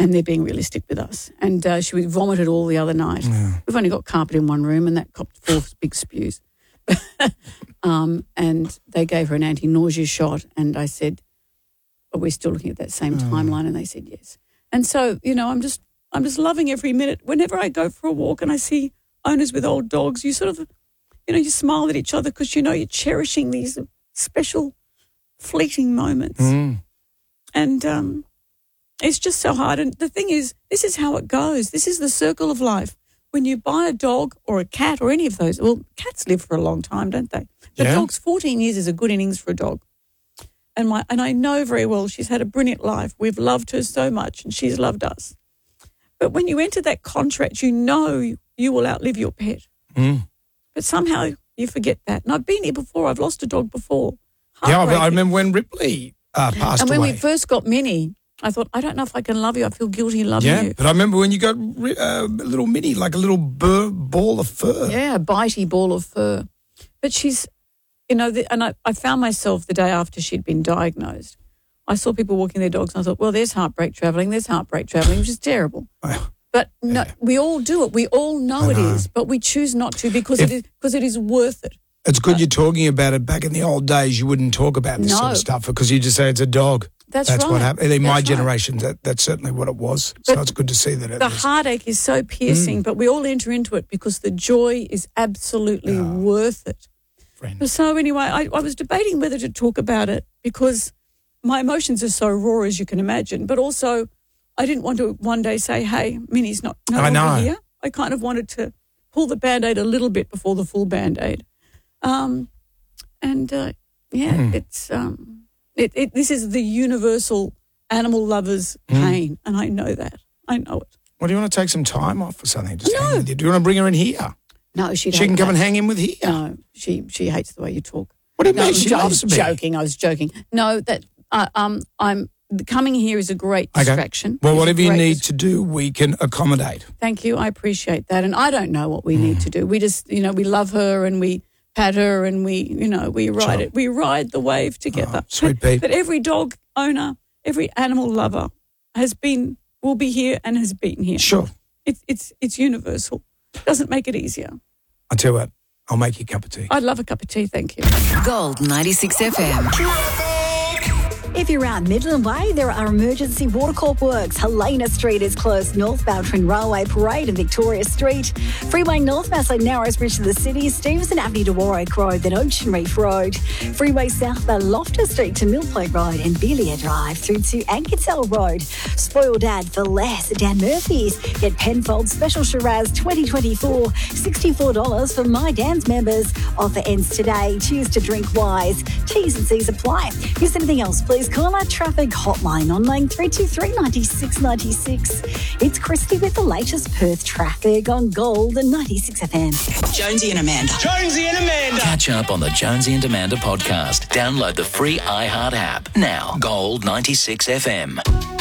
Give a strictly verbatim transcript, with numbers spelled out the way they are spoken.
and they're being realistic with us. And uh, she vomited all the other night. Yeah. We've only got carpet in one room and that copped four big spews. um, and they gave her an anti-nausea shot and I said, are we still looking at that same Oh. timeline? And they said yes. And so, you know, I'm just I'm just loving every minute. Whenever I go for a walk and I see owners with old dogs, you sort of, you know, you smile at each other because you know you're cherishing these special fleeting moments. Mm. And um, it's just so hard. And the thing is, this is how it goes. This is the circle of life. When you buy a dog or a cat or any of those, well, cats live for a long time, don't they? The Yeah. dog's fourteen years is a good innings for a dog. And my and I know very well she's had a brilliant life. We've loved her so much and she's loved us. But when you enter that contract, you know you will outlive your pet. Mm. But somehow you forget that. And I've been here before. I've lost a dog before. Yeah, I Heartbreaking. remember when Ripley uh, passed And when away. we first got Minnie, I thought, I don't know if I can love you. I feel guilty loving yeah, you. but I remember when you got uh, a little mini, like a little bur- ball of fur. Yeah, a bitey ball of fur. But she's, you know, the, and I, I found myself the day after she'd been diagnosed. I saw people walking their dogs and I thought, well, there's heartbreak travelling, there's heartbreak travelling, which is terrible. Wow. But no, Yeah. we all do it. We all know I it know. is, but we choose not to because If- it is because it is worth it. It's good you're talking about it. Back in the old days, you wouldn't talk about this sort No. of stuff because you just say it's a dog. That's, That's right. what happened. In my That's right. generation, that, that's certainly what it was. So But it's good to see that it The is. heartache is so piercing, but we all enter into it because the joy is absolutely worth it. Friend. So anyway, I, I was debating whether to talk about it because my emotions are so raw, as you can imagine, but also I didn't want to one day say, hey, Minnie's not no I longer know. here. I kind of wanted to pull the Band-Aid a little bit before the full Band-Aid. Um, and, uh, yeah, Mm. it's um, it, it. This is the universal animal lover's Mm. pain, and I know that. I know it. Well, do you want to take some time off or something? Just No. hang with you? Do you want to bring her in here? No, she She can come and hang in with here. No, she she hates the way you talk. What do you No, mean? She I loves was me. joking. I was joking. No, that uh, um, I'm coming here is a great Okay. distraction. Well, It's a whatever you great need dis- to do, we can accommodate. Thank you. I appreciate that. And I don't know what we need to do. We just, you know, we love her and we pat her and we, you know, we ride Sure. it. We ride the wave together. Oh, sweet but, Pete. but every dog owner, every animal lover has been, will be here and has been here. Sure. It's it's it's universal. Doesn't make it easier. I'll tell you what, I'll make you a cup of tea. I'd love a cup of tea. Thank you. Gold ninety-six F M. If you're around Midland Way, there are emergency water corp works. Helena Street is closed northbound between Railway Parade and Victoria Street. Freeway northbound so Narrows Bridge to the city, Stevenson Avenue to Warwick Road, then Ocean Reef Road. Freeway southbound Loftus Street to Mill Point Road and Belia Drive through to Anketel Road. Spoil Dad for less at Dan Murphy's. Get Penfold Special Shiraz twenty twenty-four, sixty-four dollars for My Dan's members. Offer ends today. Choose to drink wise. T's and C's apply. Here's anything else, please call our traffic hotline on nine three two three, nine six nine six. It's Christy with the latest Perth traffic on Gold and ninety-six F M. Jonesy and Amanda. Jonesy and Amanda. Catch up on the Jonesy and Amanda podcast. Download the free iHeart app now. Gold ninety-six F M.